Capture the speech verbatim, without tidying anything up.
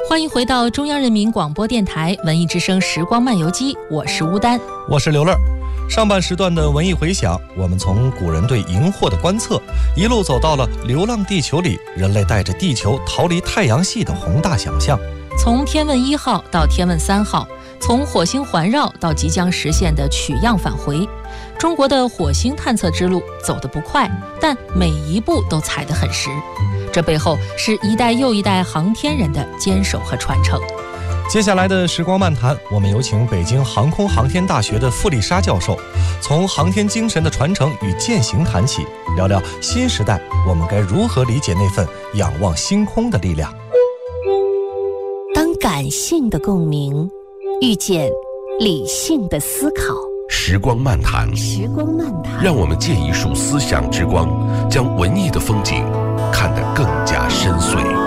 欢迎回到中央人民广播电台文艺之声时光漫游记，我是乌丹， 我是刘乐。上半时段的文艺回响，我们从古人对荧惑的观测，一路走到了《流浪地球》里人类带着地球逃离太阳系的宏大想象。 从天问一号到天问三号，从火星环绕到即将实现的取样返回，中国的火星探测之路走得不快，但每一步都踩得很实。这背后是一代又一代航天人的坚守和传承。 接下来的时光漫谈，我们有请北京航空航天大学的傅丽莎教授，从航天精神的传承与践行谈起，聊聊新时代我们该如何理解那份仰望星空的力量。 当感性的共鸣遇见理性的思考， 时光漫谈， 时光漫谈， 让我们借一束思想之光，将文艺的风景看得更加深邃。